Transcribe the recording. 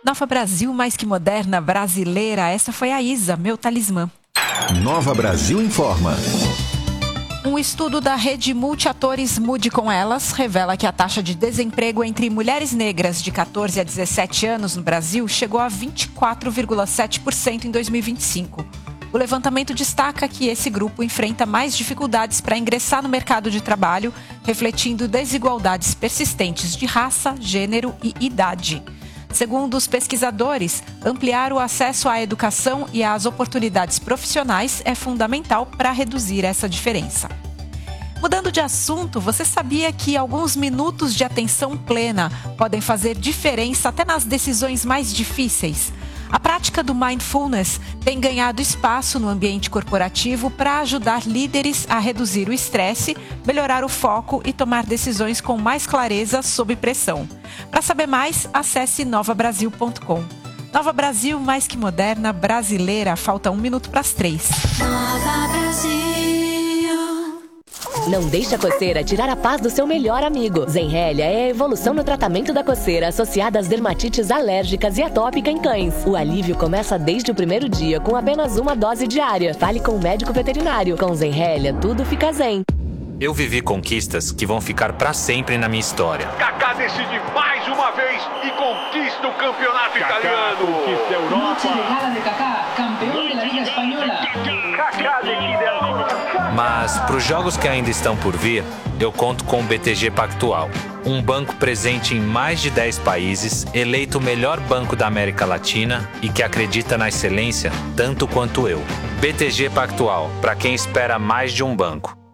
Nova Brasil, mais que moderna, brasileira. Essa foi a Isa, meu talismã. Nova Brasil informa. Um estudo da rede Multiatores Mude com Elas revela que a taxa de desemprego entre mulheres negras de 14 a 17 anos no Brasil chegou a 24,7% em 2025. O levantamento destaca que esse grupo enfrenta mais dificuldades para ingressar no mercado de trabalho, refletindo desigualdades persistentes de raça, gênero e idade. Segundo os pesquisadores, ampliar o acesso à educação e às oportunidades profissionais é fundamental para reduzir essa diferença. Mudando de assunto, você sabia que alguns minutos de atenção plena podem fazer diferença até nas decisões mais difíceis? A prática do mindfulness tem ganhado espaço no ambiente corporativo para ajudar líderes a reduzir o estresse, melhorar o foco e tomar decisões com mais clareza sob pressão. Para saber mais, acesse novabrasil.com. Nova Brasil, mais que moderna, brasileira. Falta 1 minuto para as 3. Nova Brasil. Não deixe a coceira tirar a paz do seu melhor amigo. Zenrelia é a evolução no tratamento da coceira associada às dermatites alérgicas e atópica em cães. O alívio começa desde o primeiro dia com apenas uma dose diária. Fale com o médico veterinário. Com Zenrelia, tudo fica zen. Eu vivi conquistas que vão ficar para sempre na minha história. Kaká decide mais uma vez e conquista o campeonato italiano. Conquista a Europa. Noche de gala de Kaká, campeão da Liga Espanhola. Kaká decide a Europa. Mas para os jogos que ainda estão por vir, eu conto com o BTG Pactual, um banco presente em mais de 10 países, eleito o melhor banco da América Latina e que acredita na excelência tanto quanto eu. BTG Pactual, para quem espera mais de um banco.